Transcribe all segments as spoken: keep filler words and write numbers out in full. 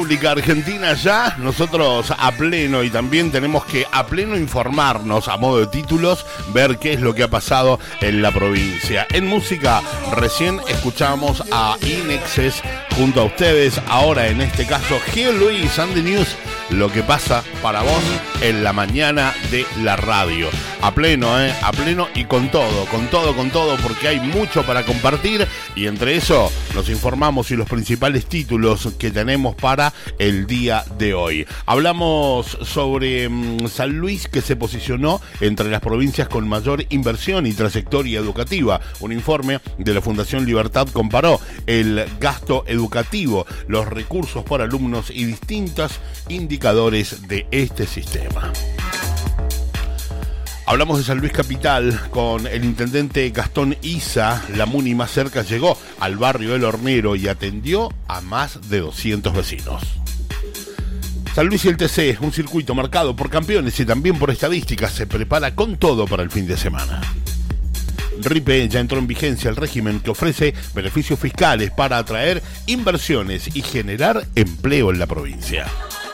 República Argentina ya, nosotros a pleno, y también tenemos que a pleno informarnos a modo de títulos, ver qué es lo que ha pasado en la provincia. En música, recién escuchamos a Inexes junto a ustedes, ahora en este caso Gil Luis and the News, lo que pasa para vos en la mañana de la radio. A pleno, eh, a pleno y con todo, con todo, con todo, porque hay mucho para compartir y entre eso nos informamos y los principales títulos que tenemos para el día de hoy. Hablamos sobre um, San Luis, que se posicionó entre las provincias con mayor inversión y trayectoria educativa. Un informe de la Fundación Libertad comparó el gasto educativo, los recursos por alumnos y distintos indicadores de este sistema. Hablamos de San Luis Capital con el intendente Gastón Isa. La Muni más cerca llegó al barrio El Hornero y atendió a más de doscientos vecinos. San Luis y el T C, un circuito marcado por campeones y también por estadísticas, se prepara con todo para el fin de semana. RIPE ya entró en vigencia el régimen que ofrece beneficios fiscales para atraer inversiones y generar empleo en la provincia.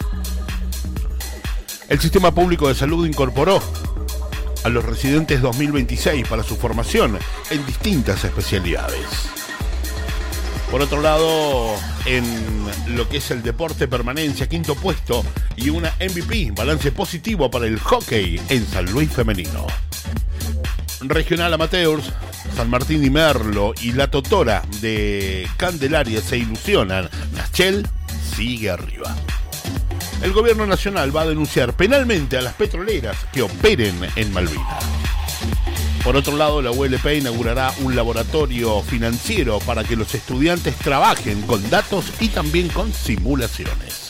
El Sistema Público de Salud incorporó a los residentes dos mil veintiséis para su formación en distintas especialidades. Por otro lado, en lo que es el deporte, permanencia, quinto puesto y una M V P, balance positivo para el hockey en San Luis femenino. Regional Amateurs, San Martín y Merlo y la Totora de Candelaria se ilusionan. Nachel sigue arriba. El gobierno nacional va a denunciar penalmente a las petroleras que operen en Malvinas. Por otro lado, la U L P inaugurará un laboratorio financiero para que los estudiantes trabajen con datos y también con simulaciones.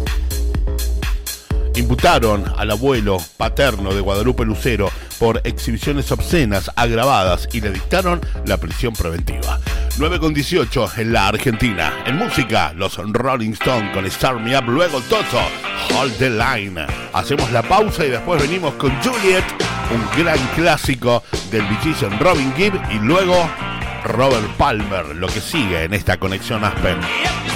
Imputaron al abuelo paterno de Guadalupe Lucero por exhibiciones obscenas agravadas y le dictaron la prisión preventiva. nueve con dieciocho en la Argentina. En música, los Rolling Stones con Start Me Up, luego Toto, Hold the Line. Hacemos la pausa y después venimos con Juliet, un gran clásico del Musician Robin Gibb, y luego Robert Palmer, lo que sigue en esta conexión Aspen.